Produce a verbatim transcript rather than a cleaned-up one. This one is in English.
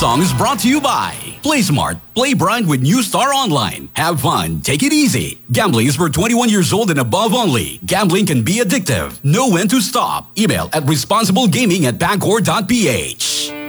song is brought to you by Play Smart. Play Bright with New Star Online. Have fun. Take it easy. Gambling is for twenty-one years old and above only. Gambling can be addictive. Know when to stop. Email at responsiblegaming at bancor dot ph.